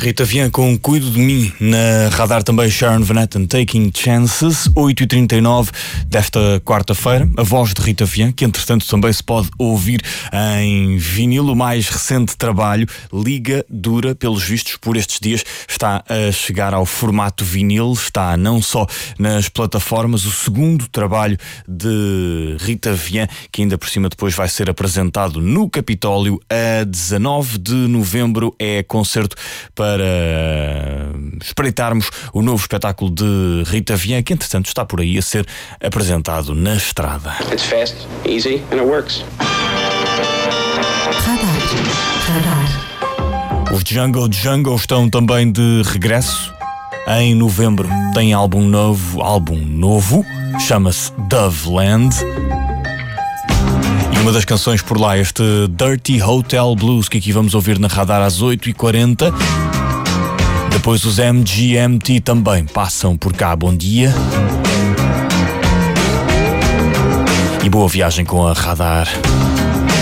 Rita Vian com Cuido de Mim. Na radar também Sharon Van Etten, Taking Chances. 8h39 desta quarta-feira. A voz de Rita Vian, que entretanto também se pode ouvir em vinil. O mais recente trabalho, Liga Dura, pelos vistos por estes dias, está a chegar ao formato vinil. Está não só nas plataformas. O segundo trabalho de Rita Vian, que ainda por cima depois vai ser apresentado no Capitólio a 19 de novembro. É concerto para espreitarmos o novo espetáculo de Rita Vian, que entretanto está por aí a ser apresentado na estrada. It's fast, easy and it works. Radar. Os Jungle estão também de regresso em novembro. Tem álbum novo, chama-se Doveland. E uma das canções por lá, este Dirty Hotel Blues, que aqui vamos ouvir na radar às 8h40. Depois os MGMT também passam por cá. Bom dia e boa viagem com a radar.